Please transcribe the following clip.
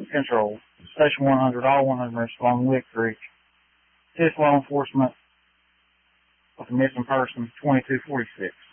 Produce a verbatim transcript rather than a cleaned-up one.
control. Station one hundred, all one hundred members along Wick Creek. Assist law enforcement with a missing person, twenty-two forty-six.